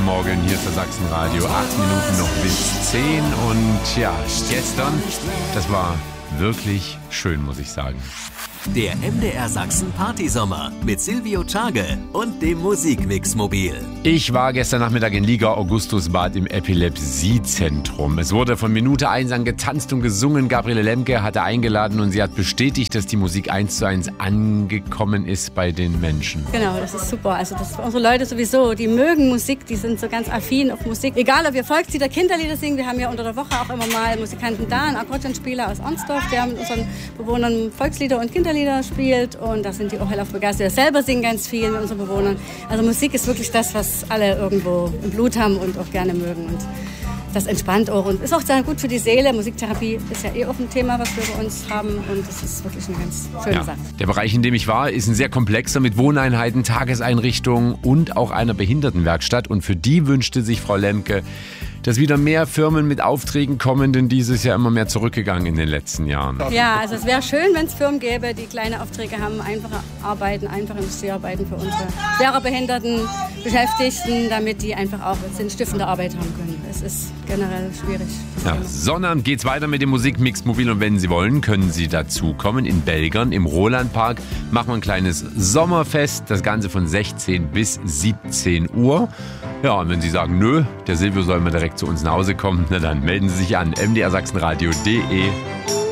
Morgen hier für Sachsenradio. 8 Minuten noch bis 10. Und ja, gestern, das war wirklich schön, muss ich sagen. Der MDR Sachsen Partysommer mit Silvio Tschage und dem Musikmix-Mobil. Ich war gestern Nachmittag in Liga Augustusbad im Epilepsiezentrum. Es wurde von Minute 1 an getanzt und gesungen. Gabriele Lemke hatte eingeladen und sie hat bestätigt, dass die Musik 1:1 angekommen ist bei den Menschen. Genau, das ist super. Also das ist unsere Leute sowieso, die mögen Musik, die sind so ganz affin auf Musik. Egal, ob wir Volkslieder, Kinderlieder singen, wir haben ja unter der Woche auch immer mal Musikanten da, einen Akkordeonspieler aus Arnsdorf, der mit unseren Bewohnern Volkslieder und Kinderlieder spielt und da sind die auch hellauf begeistert. Wir selber singen ganz viel mit unseren Bewohnern. Also Musik ist wirklich das, was alle irgendwo im Blut haben und auch gerne mögen und das entspannt auch und ist auch sehr gut für die Seele. Musiktherapie ist ja auch ein Thema, was wir bei uns haben und das ist wirklich eine ganz schöne Sache. Der Bereich, in dem ich war, ist ein sehr komplexer mit Wohneinheiten, Tageseinrichtungen und auch einer Behindertenwerkstatt und für die wünschte sich Frau Lemke, dass wieder mehr Firmen mit Aufträgen kommen, denn dieses Jahr immer mehr zurückgegangen in den letzten Jahren. Ja, also es wäre schön, wenn es Firmen gäbe, die kleine Aufträge haben, einfache Industriearbeiten für unsere schwerer behinderten Beschäftigten, damit die einfach auch sinnstiftende Arbeit haben können. Es ist generell schwierig. Ja, Sonnabend geht's weiter mit dem Musikmix-Mobil und wenn Sie wollen, können Sie dazukommen. In Belgern im Rolandpark machen wir ein kleines Sommerfest, das Ganze von 16 bis 17 Uhr. Ja, und wenn Sie sagen, nö, der Silvio soll mal direkt zu uns nach Hause kommen, na dann melden Sie sich an mdrsachsenradio.de.